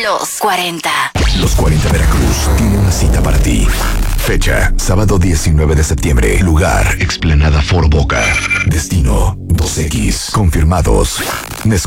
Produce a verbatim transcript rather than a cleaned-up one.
Los cuarenta. Los cuarenta Veracruz tiene una cita para ti. Fecha, sábado diecinueve de septiembre. Lugar, Explanada Foro Boca. Destino, dos equis. Confirmados. Nescafé.